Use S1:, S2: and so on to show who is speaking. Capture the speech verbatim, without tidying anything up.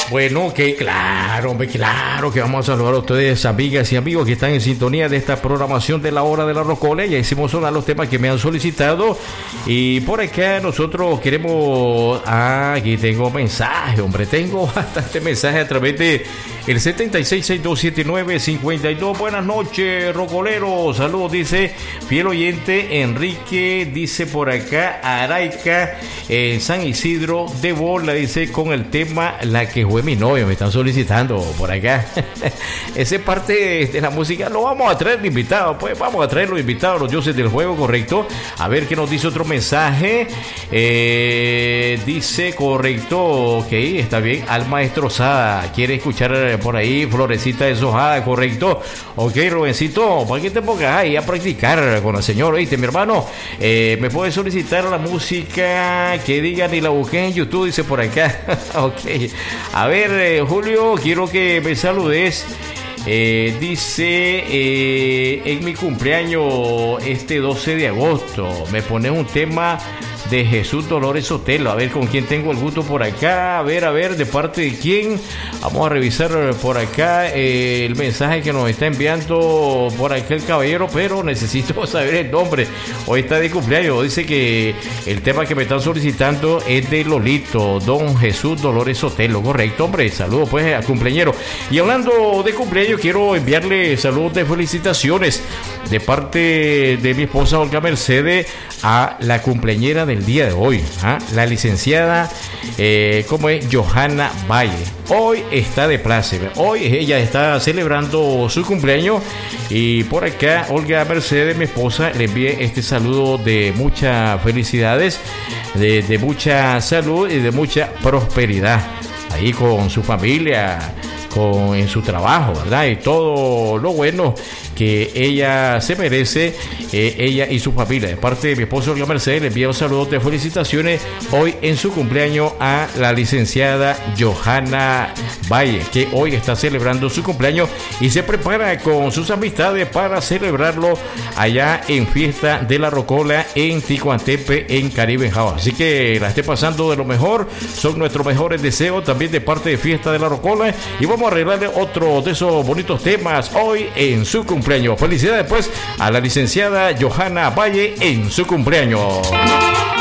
S1: Bueno, que claro, hombre, claro que vamos a saludar a ustedes, amigas y amigos que están en sintonía de esta programación de la hora de la rocola. Ya hicimos sonar los temas que me han solicitado y por acá nosotros queremos... Ah, aquí tengo mensaje, hombre, tengo bastante mensaje a través de el setenta y seis, sesenta y dos, setenta y nueve, cincuenta y dos. Buenas noches, rocoleros, saludos, dice fiel oyente Enrique, dice por acá Araica, en San Isidro de Bola, dice con el tema La que fue mi novia, me están solicitando por acá. Esa es parte de la música, lo vamos a traer de invitados, pues vamos a traer los invitados, los dioses del juego, correcto. A ver qué nos dice otro mensaje. Eh, dice, correcto, ok, está bien. Alma destrozada, quiere escuchar por ahí Florecita deshojada, correcto. Ok, Rubencito, para que te pongas ahí a practicar con el señor, oíste, mi hermano. Eh, me puede solicitar la música que digan y la busquen en YouTube, dice por acá. Ok. A ver, eh, Julio, quiero que me saludes. Eh, dice, eh, en mi cumpleaños, este doce de agosto, me pones un tema de Jesús Dolores Sotelo. A ver con quién tengo el gusto por acá. A ver, a ver, de parte de quién. Vamos a revisar por acá eh, el mensaje que nos está enviando por acá el caballero, pero necesito saber el nombre. Hoy está de cumpleaños. Dice que el tema que me están solicitando es de Lolito, don Jesús Dolores Sotelo. Correcto, hombre. Saludos pues al cumpleañero. Y hablando de cumpleaños, quiero enviarle saludos de felicitaciones de parte de mi esposa Olga Mercedes a la cumpleañera del día de hoy, ¿ah? La licenciada, eh, ¿cómo es? Johanna Valle. Hoy está de pláceme. Hoy ella está celebrando su cumpleaños y por acá Olga Mercedes, mi esposa, le envíe este saludo de muchas felicidades, de, de mucha salud y de mucha prosperidad ahí con su familia, con, en su trabajo, ¿verdad? Y todo lo bueno que ella se merece, eh, ella y su familia. De parte de mi esposo Olga Mercedes, le envío saludos de felicitaciones hoy en su cumpleaños a la licenciada Johanna Valle, que hoy está celebrando su cumpleaños y se prepara con sus amistades para celebrarlo allá en Fiesta de la Rocola en Ticuantepe, en Caribe, en Java. Así que la esté pasando de lo mejor, son nuestros mejores deseos también de parte de Fiesta de la Rocola y vamos a arreglarle otro de esos bonitos temas hoy en su cumpleaños. Felicidades pues a la licenciada Johanna Valle en su cumpleaños.